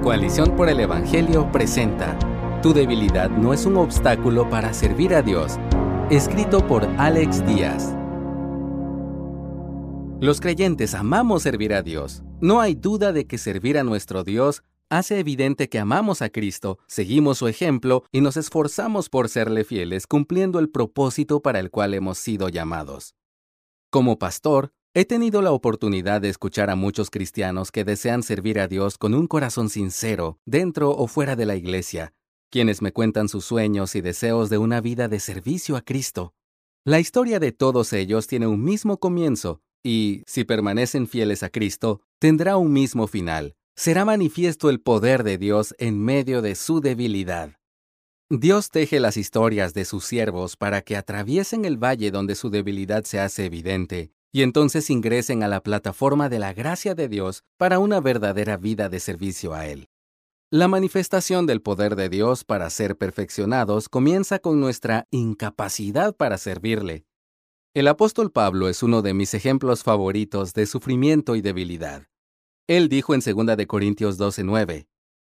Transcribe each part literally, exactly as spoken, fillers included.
Coalición por el Evangelio presenta Tu debilidad no es un obstáculo para servir a Dios. Escrito por Alex Díaz. Los creyentes amamos servir a Dios. No hay duda de que servir a nuestro Dios hace evidente que amamos a Cristo, seguimos su ejemplo y nos esforzamos por serle fieles cumpliendo el propósito para el cual hemos sido llamados. Como pastor, he tenido la oportunidad de escuchar a muchos cristianos que desean servir a Dios con un corazón sincero, dentro o fuera de la iglesia, quienes me cuentan sus sueños y deseos de una vida de servicio a Cristo. La historia de todos ellos tiene un mismo comienzo y, si permanecen fieles a Cristo, tendrá un mismo final. Será manifiesto el poder de Dios en medio de su debilidad. Dios teje las historias de sus siervos para que atraviesen el valle donde su debilidad se hace evidente, y entonces ingresen a la plataforma de la gracia de Dios para una verdadera vida de servicio a Él. La manifestación del poder de Dios para ser perfeccionados comienza con nuestra incapacidad para servirle. El apóstol Pablo es uno de mis ejemplos favoritos de sufrimiento y debilidad. Él dijo en segunda de Corintios doce nueve,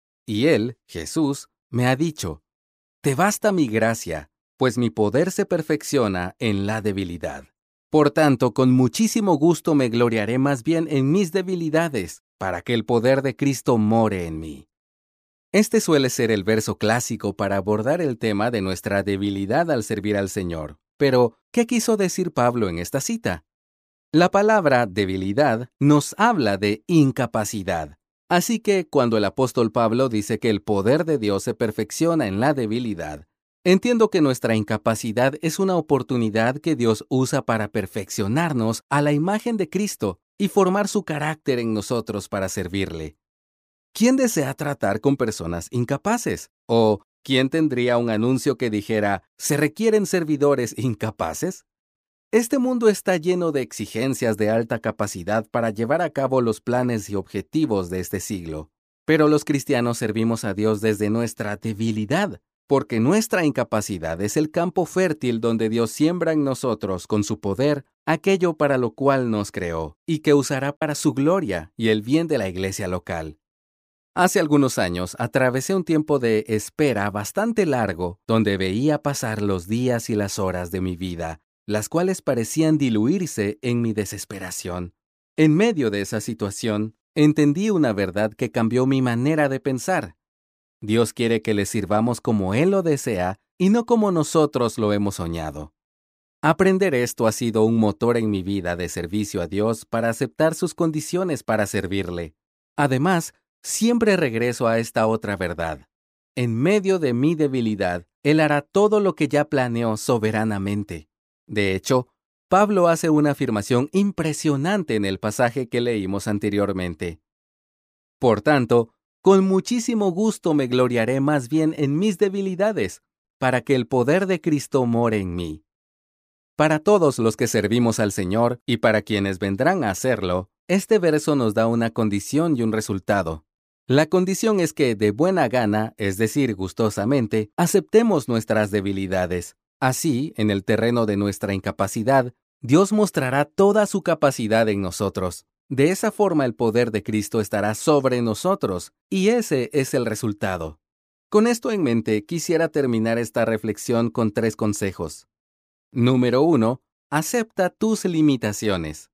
y Él, Jesús, me ha dicho, «Te basta mi gracia, pues mi poder se perfecciona en la debilidad». Por tanto, con muchísimo gusto me gloriaré más bien en mis debilidades, para que el poder de Cristo more en mí. Este suele ser el verso clásico para abordar el tema de nuestra debilidad al servir al Señor. Pero, ¿qué quiso decir Pablo en esta cita? La palabra debilidad nos habla de incapacidad. Así que, cuando el apóstol Pablo dice que el poder de Dios se perfecciona en la debilidad, entiendo que nuestra incapacidad es una oportunidad que Dios usa para perfeccionarnos a la imagen de Cristo y formar su carácter en nosotros para servirle. ¿Quién desea tratar con personas incapaces? ¿O quién tendría un anuncio que dijera, ¿se requieren servidores incapaces? Este mundo está lleno de exigencias de alta capacidad para llevar a cabo los planes y objetivos de este siglo. Pero los cristianos servimos a Dios desde nuestra debilidad, porque nuestra incapacidad es el campo fértil donde Dios siembra en nosotros con su poder aquello para lo cual nos creó y que usará para su gloria y el bien de la iglesia local. Hace algunos años atravesé un tiempo de espera bastante largo donde veía pasar los días y las horas de mi vida, las cuales parecían diluirse en mi desesperación. En medio de esa situación, entendí una verdad que cambió mi manera de pensar. Dios quiere que le sirvamos como Él lo desea y no como nosotros lo hemos soñado. Aprender esto ha sido un motor en mi vida de servicio a Dios para aceptar sus condiciones para servirle. Además, siempre regreso a esta otra verdad. En medio de mi debilidad, Él hará todo lo que ya planeó soberanamente. De hecho, Pablo hace una afirmación impresionante en el pasaje que leímos anteriormente. Por tanto, con muchísimo gusto me gloriaré más bien en mis debilidades, para que el poder de Cristo more en mí. Para todos los que servimos al Señor y para quienes vendrán a hacerlo, este verso nos da una condición y un resultado. La condición es que de buena gana, es decir, gustosamente, aceptemos nuestras debilidades. Así, en el terreno de nuestra incapacidad, Dios mostrará toda su capacidad en nosotros. De esa forma el poder de Cristo estará sobre nosotros, y ese es el resultado. Con esto en mente, quisiera terminar esta reflexión con tres consejos. Número uno, acepta tus limitaciones.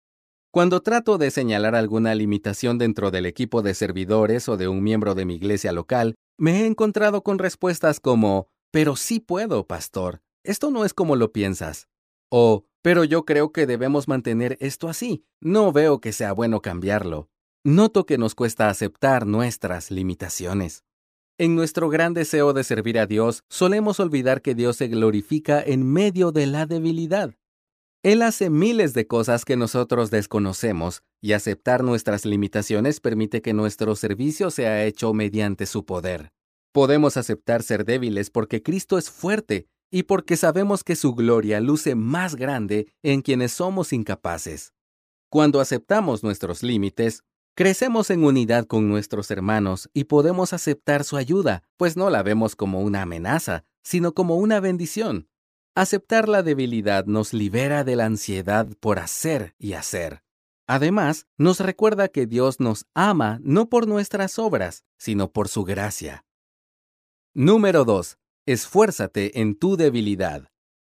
Cuando trato de señalar alguna limitación dentro del equipo de servidores o de un miembro de mi iglesia local, me he encontrado con respuestas como, «Pero sí puedo, pastor. Esto no es como lo piensas». O, «Pero yo creo que debemos mantener esto así. No veo que sea bueno cambiarlo». Noto que nos cuesta aceptar nuestras limitaciones. En nuestro gran deseo de servir a Dios, solemos olvidar que Dios se glorifica en medio de la debilidad. Él hace miles de cosas que nosotros desconocemos, y aceptar nuestras limitaciones permite que nuestro servicio sea hecho mediante su poder. Podemos aceptar ser débiles porque Cristo es fuerte y porque sabemos que su gloria luce más grande en quienes somos incapaces. Cuando aceptamos nuestros límites, crecemos en unidad con nuestros hermanos y podemos aceptar su ayuda, pues no la vemos como una amenaza, sino como una bendición. Aceptar la debilidad nos libera de la ansiedad por hacer y hacer. Además, nos recuerda que Dios nos ama no por nuestras obras, sino por su gracia. Número dos. Esfuérzate en tu debilidad.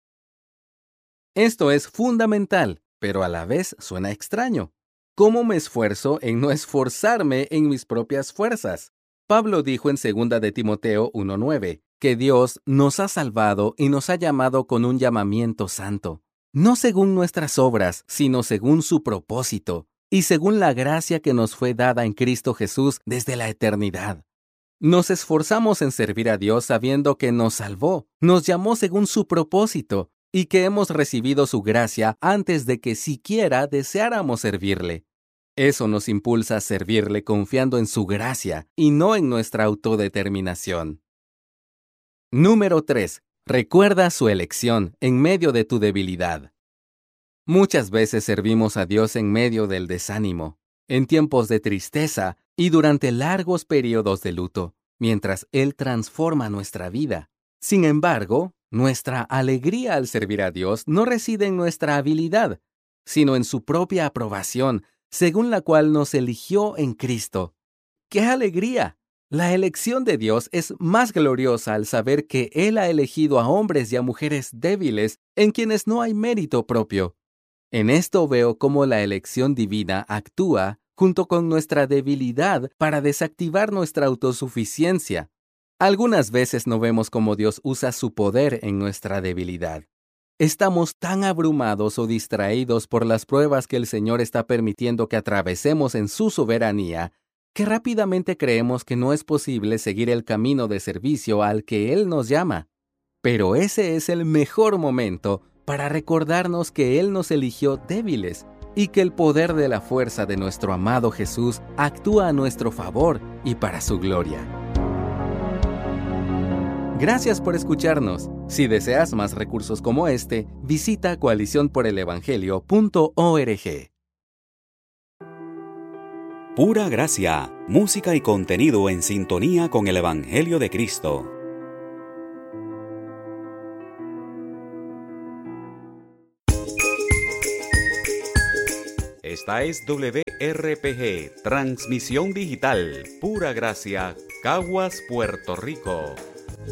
Esto es fundamental, pero a la vez suena extraño. ¿Cómo me esfuerzo en no esforzarme en mis propias fuerzas? Pablo dijo en segunda de Timoteo uno nueve que Dios nos ha salvado y nos ha llamado con un llamamiento santo, no según nuestras obras, sino según su propósito, y según la gracia que nos fue dada en Cristo Jesús desde la eternidad. Nos esforzamos en servir a Dios sabiendo que nos salvó, nos llamó según su propósito, y que hemos recibido su gracia antes de que siquiera deseáramos servirle. Eso nos impulsa a servirle confiando en su gracia y no en nuestra autodeterminación. Número tres. Recuerda su elección en medio de tu debilidad. Muchas veces servimos a Dios en medio del desánimo, en tiempos de tristeza y durante largos periodos de luto, mientras Él transforma nuestra vida. Sin embargo, nuestra alegría al servir a Dios no reside en nuestra habilidad, sino en su propia aprobación, según la cual nos eligió en Cristo. ¡Qué alegría! La elección de Dios es más gloriosa al saber que Él ha elegido a hombres y a mujeres débiles en quienes no hay mérito propio. En esto veo cómo la elección divina actúa junto con nuestra debilidad para desactivar nuestra autosuficiencia. Algunas veces no vemos cómo Dios usa su poder en nuestra debilidad. Estamos tan abrumados o distraídos por las pruebas que el Señor está permitiendo que atravesemos en su soberanía, que rápidamente creemos que no es posible seguir el camino de servicio al que Él nos llama. Pero ese es el mejor momento para recordarnos que Él nos eligió débiles y que el poder de la fuerza de nuestro amado Jesús actúa a nuestro favor y para su gloria. Gracias por escucharnos. Si deseas más recursos como este, visita coalición por el evangelio punto org. Pura gracia, música y contenido en sintonía con el Evangelio de Cristo. Esta es W R P G, transmisión digital, Pura Gracia, Caguas, Puerto Rico.